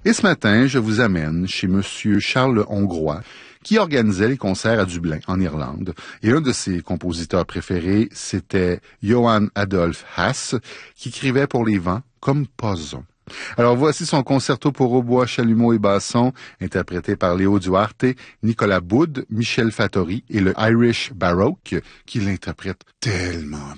Et ce matin, je vous amène chez Monsieur Charles Hongrois, qui organisait les concerts à Dublin, en Irlande. Et un de ses compositeurs préférés, c'était Johann Adolph Haas, qui écrivait pour les vents comme pas un. Alors voici son concerto pour hautbois, chalumeau et basson, interprété par Léo Duarte, Nicolas Boud, Michel Fattori et le Irish Baroque, qui l'interprète tellement